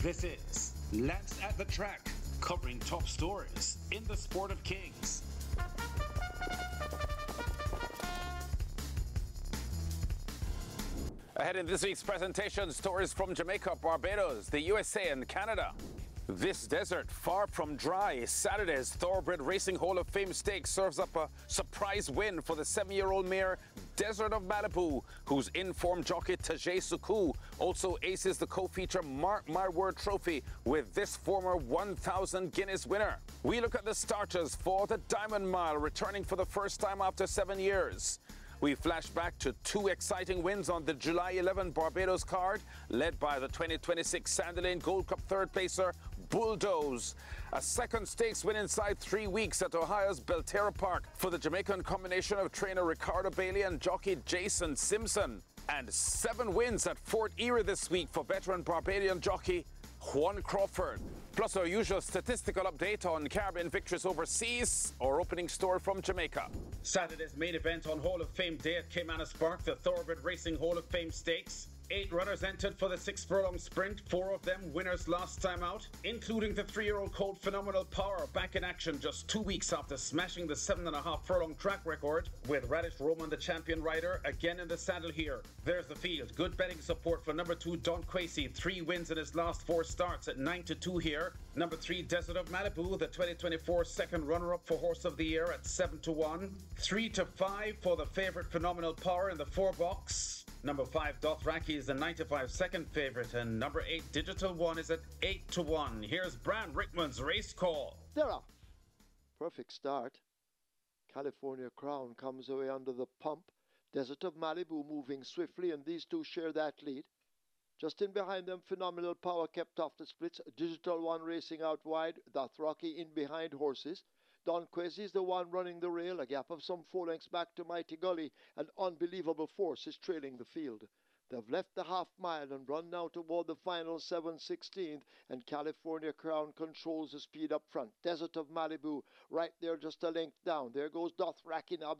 This is Lance at the Track, covering top stories in the sport of kings. Ahead in this week's presentation, stories from Jamaica, Barbados, the USA and Canada. This desert, far from dry, Saturday's Thoroughbred Racing Hall of Fame Stakes serves up a surprise win for the 7-year-old mare Desert of Malibu, whose informed jockey Tajay Suku also aces the co-feature Mark My Word Trophy with this former 1,000 Guinness winner. We look at the starters for the Diamond Mile, returning for the first time after 7 years. We flash back to 2 exciting wins on the July 11 Barbados card, led by the 2026 Sandy Lane Gold Cup third placer Bulldoze. A second stakes win inside 3 weeks at Ohio's Belterra Park for the Jamaican combination of trainer Ricardo Bailey and jockey Jason Simpson. And 7 wins at Fort Erie this week for veteran Barbadian jockey Juan Crawford. Plus our usual statistical update on Caribbean victories overseas, our opening story from Jamaica. Saturday's main event on Hall of Fame Day at Caymanas Park, the Thoroughbred Racing Hall of Fame Stakes. 8 runners entered for the 6-furlong sprint, 4 of them winners last time out, including the 3-year-old colt Phenomenal Power, back in action just 2 weeks after smashing the 7.5-furlong track record, with Radish Roman, the champion rider, again in the saddle here. There's the field. Good betting support for number 2 Don Quasey, 3 wins in his last 4 starts at 9-2 here. Number 3 Desert of Malibu, the 2024 second runner-up for Horse of the Year at 7-1. 3-5 for the favourite Phenomenal Power in the 4 box. Number 5, Dothraki is the 9-5 second favourite, and number 8, Digital One is at 8-1. Here's Bran Rickman's race call. There are. Perfect start. California Crown comes away under the pump. Desert of Malibu moving swiftly, and these two share that lead. Just in behind them, Phenomenal Power kept off the splits. Digital One racing out wide. Dothraki in behind horses. Don Quasey is the one running the rail, a gap of some 4 lengths back to Mighty Gully, and Unbelievable Force is trailing the field. They've left the half mile and run now toward the final 7/16th, and California Crown controls the speed up front. Desert of Malibu right there just a length down. There goes Dothraki now